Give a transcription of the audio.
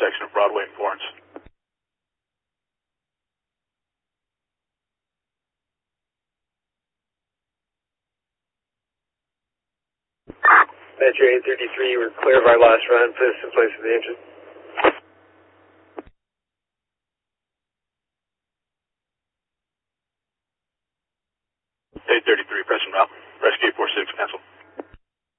intersection of Broadway and Florence. Metro 833, we're clear of our last run. Put us in place of the engine.